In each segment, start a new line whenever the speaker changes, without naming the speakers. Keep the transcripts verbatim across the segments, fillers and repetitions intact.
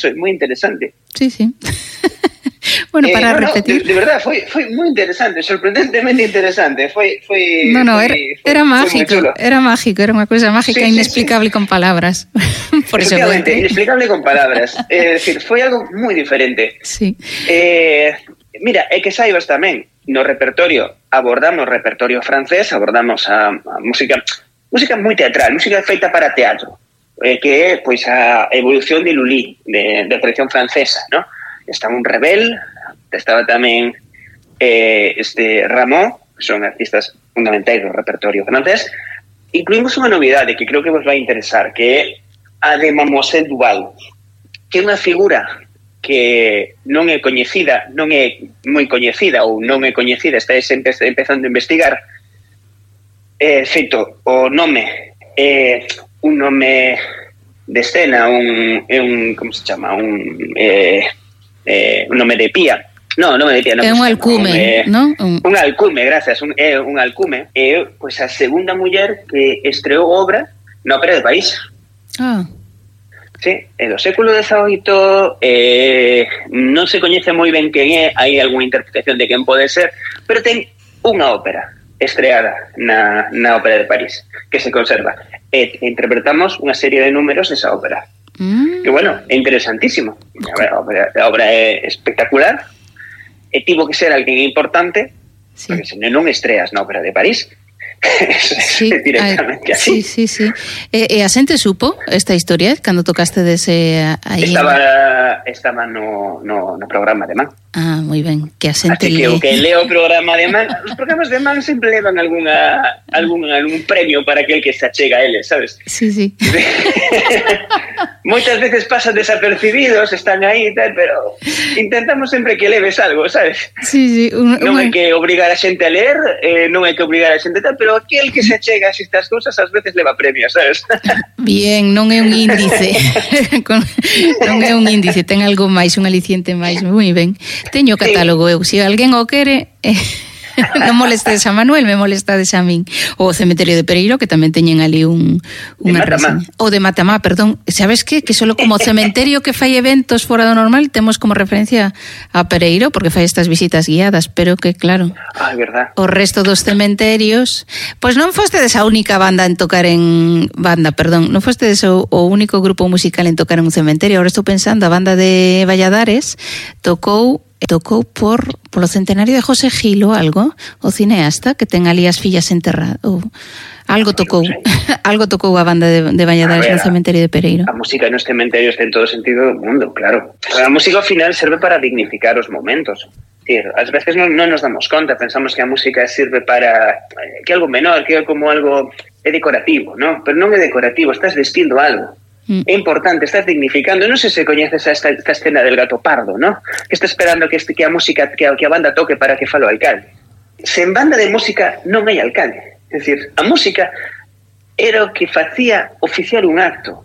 curioso, moi interesante.
Sí, sí. Bueno, para
eh, no,
repetir...
No, de, de verdad, foi, foi moi interesante, sorprendentemente interesante. Foi, foi,
no, no,
foi,
era,
foi,
era
foi
mágico, era mágico, era unha cousa mágica
sí,
inexplicable
sí, sí.
con palabras. Por
Efectivamente,
eso
inexplicable con palabras. É eh, dicir, foi algo moi diferente.
Sí.
Eh, mira, é que saibas tamén, no repertorio, abordamos repertorio francés, abordamos a, a música, música moi teatral, música feita para teatro, eh, que é pois a evolución de Lully, de, de tradición francesa, ¿no? Estaba un Rebel, estaba tamén eh, este Rameau, que son artistas fundamentais do repertorio francés. Incluímos unha novidade que creo que vos vai interesar, que é a de Mademoiselle Duval, que é unha figura que non é coñecida, non é moi coñecida ou non é coñecida, está sempre empezando a investigar. Eh, feito, o nome é eh, un nome de escena, un, é un, como se chama, un eh, eh, un nome de pía. No, nome de pía, non.
É un alcume,
un, eh,
non? Un...
un alcume, gracias, un, é un alcume. É pois a segunda muller que estreou obra na Ópera de París.
Ah.
Sí, é do século dezaoito, eh, non se coñece moi ben quen é, hai algunha interpretación de quen pode ser, pero ten unha ópera estreada na, na Ópera de París, que se conserva. E interpretamos unha serie de números desa ópera. Mm. Que, bueno, é interesantísimo. A obra, a obra é espectacular, e tivo que ser alguén importante, sí. Porque senón non estreas na Ópera de París.
Sí,
directamente
sí,
así.
sí, sí. E, e a xente supo esta historia cando tocaste dese aí?
Estaba, estaba no, no, no programa de Man.
Ah, moi ben, que a xente
le... Así que o que leo o programa de Man, os programas de Man sempre levan algunha, algún, algún premio para aquel que se achega a eles, sabes?
Sí, sí.
Moitas veces pasan desapercibidos, están aí, tal, pero intentamos sempre que leves algo, sabes?
Sí, sí. Un,
non
un...
hai que obrigar a xente a ler, eh, non hai que obrigar a xente tal, pero aquel que se achega a estas cousas ás veces leva premios, sabes?
Bien, non é un índice. Non é un índice, ten algo máis, un aliciente máis. Moi ben. Teño o catálogo eu, se alguén o quere... Eh... non molestes a Manuel, me molestades a min. O Cementerio de Pereiro, que tamén teñen ali un unha reseña. O de Matamá, perdón. Sabes que? Que solo como cementerio que fai eventos fora do normal temos como referencia a Pereiro, porque fai estas visitas guiadas, pero que claro.
Ah, é verdad.
O resto dos cementerios, pois non fostedes a única banda en tocar en banda, perdón, non fostedes o, o único grupo musical en tocar en un cementerio. Agora estou pensando, a banda de Valladares tocou tocou por polo centenario de José Gil ou algo, o cineasta que ten ali as fillas enterradas, ou algo tocou, no sé. Algo tocou a banda de, de Valladares no cementerio de Pereiro.
A música nos cementerios ten todo sentido do mundo, claro. A música ao final serve para dignificar os momentos. Ás veces non, non nos damos conta, pensamos que a música sirve para que algo menor, que é como algo é decorativo, ¿no? Pero non é decorativo, estás vestindo algo. É importante, estás dignificando. Non sei se coñeces esta, esta escena del gato pardo, ¿no? Que está esperando que, este, que a música que a, que a banda toque para que fale o alcalde. Se en banda de música non hai alcalde. É dicir, a música era o que facía oficiar un acto.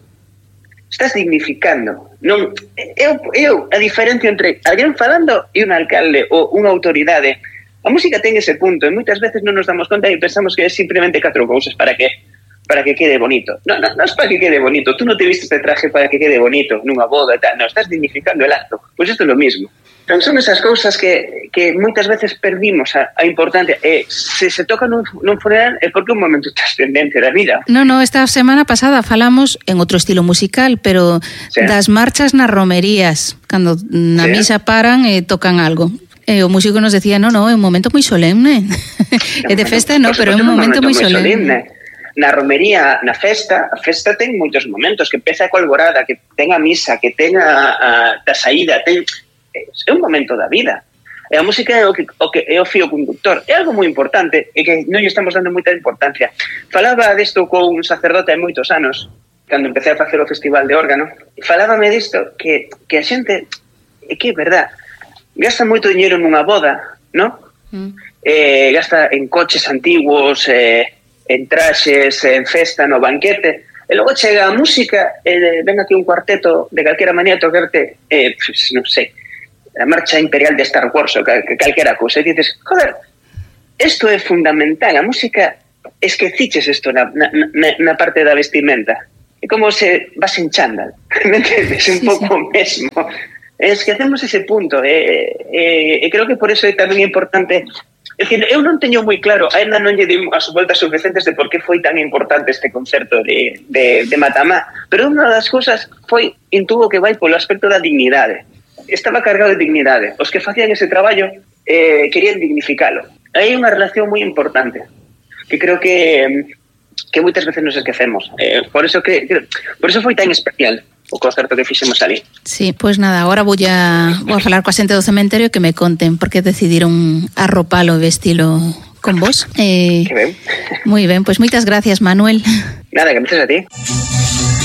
Estás dignificando. Non, eu, eu, a diferencia entre alguén falando e un alcalde ou unha autoridade, a música ten ese punto e moitas veces non nos damos conta e pensamos que é simplemente catro cousas para que para que quede bonito. No, no, no es para que quede bonito. Tú no te vistes de traje para que quede bonito nunha boda e tal. No, estás dignificando el acto. Pois pues isto é lo mismo. Entón son esas cousas que, que moitas veces perdimos a, a importancia. Eh, se se toca nun, nun funeral é porque é un momento trascendente da vida.
No, no, esta semana pasada falamos en outro estilo musical, pero sí. Das marchas nas romerías, cando na sí. Misa paran e tocan algo. E o músico nos decía, no, no, é un momento moi solemne. É de festa, no, pero é un momento, momento moi solemne. solemne.
Na romería, na festa, a festa ten moitos momentos, que empeza a alborada, que ten a misa, que ten a, a, a saída, ten... é un momento da vida. E a música é o que, o que é o fío conductor. É algo moi importante e que non lle estamos dando moita importancia. Falaba desto con un sacerdote hai moitos anos, cando empecé a facer o festival de órgano, e falábame disto, que, que a xente, é que é verdad, gasta moito dinheiro nunha boda, non? Mm. Eh, gasta en coches antiguos, eh, en traxes, en festa, no banquete, e logo chega a música, e ven aquí un cuarteto de calquera maneira a tocarte, eh, pues, non sei, a marcha imperial de Star Wars ou cal, calquera cousa, e dices, joder, isto é fundamental, a música, esqueciches isto na, na, na parte da vestimenta, é como se vas en chándal, me entendes? Un
Sí,
pouco
sí.
mesmo. Es que hacemos ese punto, e eh, eh, creo que por eso é tamén importante. É dicir, eu non teño moi claro, ainda non lle dimos as voltas suficientes de por que foi tan importante este concerto de, de, de Matamá, pero unha das cousas foi, intuvo que vai polo aspecto da dignidade. Estaba cargado de dignidade. Os que facían ese traballo eh, querían dignificalo. Hai unha relación moi importante, que creo que que moitas veces nos esquecemos. Eh, por eso que por eso foi tan especial o concerto que fixemos ali.
Sí, pois pues nada, agora vou a, vou a falar coa xente do cementerio que me conten por que decidiron arropalo e vestilo con vos. Eh,
Que ben.
moi ben, pois pues moitas gracias, Manuel.
Nada, que me a ti.